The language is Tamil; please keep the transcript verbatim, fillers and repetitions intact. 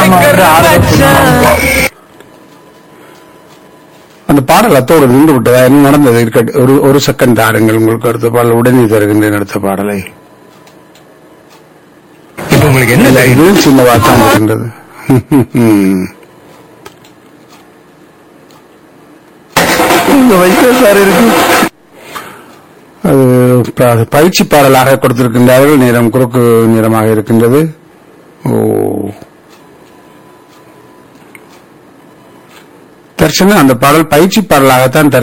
அந்த பாடல் அத்தோடு நின்று விட்டதா? என்ன நடந்தது? இருக்கட்டும், ஒரு ஒரு செகண்ட் ஆடுங்கள். உங்களுக்கு அடுத்த பாடல் உடனே தருகின்றேன். அடுத்த பாடலை இப்ப உங்களுக்கு என்ன இது சின்னவா தான் இருக்கின்றது. சார் இருக்கு. அது பயிற்சி பாடலாக கொடுத்திருக்கின்றார்கள். நேரம் குறுக்கு நேரமாக இருக்கின்றது. ஓ தர்ஷனா, அந்த பாடல் பயிற்சி பாடலாகத்தான்